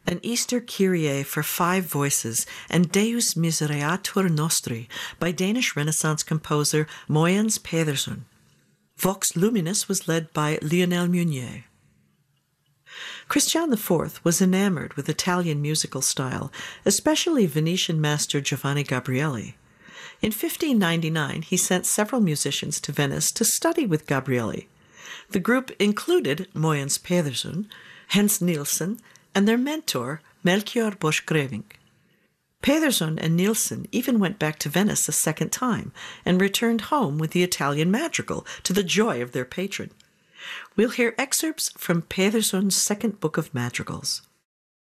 an Easter Kyrie for 5 voices, and Deus Misereatur Nostri by Danish Renaissance composer Mogens Pedersen. Vox Luminis was led by Lionel Meunier. Christian IV was enamored with Italian musical style, especially Venetian master Giovanni Gabrieli. In 1599, he sent several musicians to Venice to study with Gabrieli. The group included Mogens Pedersen, Hans Nielsen, and their mentor, Melchior Borchgrevink. Pedersen and Nielsen even went back to Venice a second time and returned home with the Italian madrigal to the joy of their patron. We'll hear excerpts from Pedersen's second book of madrigals.